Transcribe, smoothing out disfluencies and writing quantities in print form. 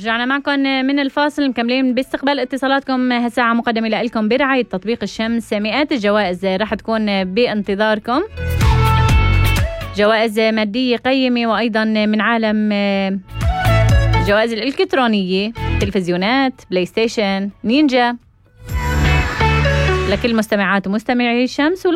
رجعنا معكم من الفاصل، مكملين باستقبال اتصالاتكم هالساعة مقدمة لكم برعاية تطبيق الشمس. مئات الجوائز رح تكون بانتظاركم، جوائز مادية قيمة، وأيضا من عالم الجوائز الإلكترونية، تلفزيونات، بلاي ستيشن، نينجا، لكل مستمعات ومستمعي الشمس.